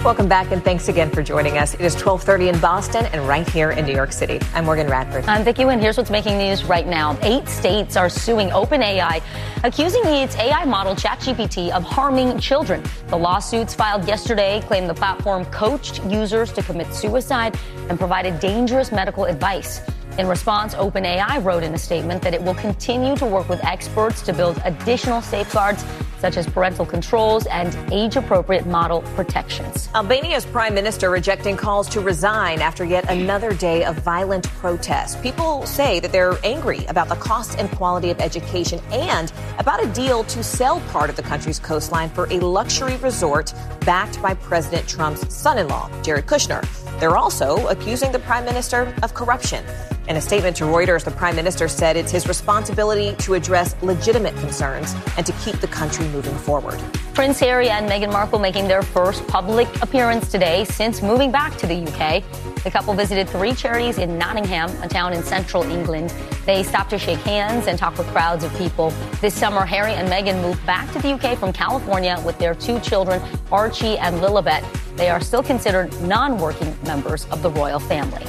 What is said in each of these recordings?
Welcome back, and thanks again for joining us. It is 12:30 in Boston and right here in New York City. I'm Morgan Radford. I'm Vicki Wynn. Here's what's making news right now. 8 states are suing OpenAI, accusing its AI model ChatGPT of harming children. The lawsuits filed yesterday claim the platform coached users to commit suicide and provided dangerous medical advice. In response, OpenAI wrote in a statement that it will continue to work with experts to build additional safeguards, such as parental controls and age-appropriate model protections. Albania's prime minister rejecting calls to resign after yet another day of violent protests. People say that they're angry about the cost and quality of education and about a deal to sell part of the country's coastline for a luxury resort backed by President Trump's son-in-law, Jared Kushner. They're also accusing the prime minister of corruption. In a statement to Reuters, the prime minister said it's his responsibility to address legitimate concerns and to keep the country moving forward. Prince Harry and Meghan Markle making their first public appearance today since moving back to the UK. The couple visited 3 charities in Nottingham, a town in central England. They stopped to shake hands and talk with crowds of people. This summer, Harry and Meghan moved back to the UK from California with their 2 children, Archie and Lilibet. They are still considered non-working members of the royal family.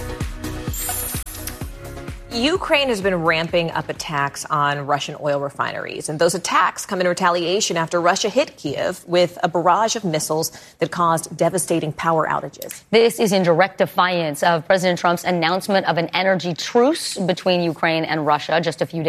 Ukraine has been ramping up attacks on Russian oil refineries, and those attacks come in retaliation after Russia hit Kyiv with a barrage of missiles that caused devastating power outages. This is in direct defiance of President Trump's announcement of an energy truce between Ukraine and Russia just a few days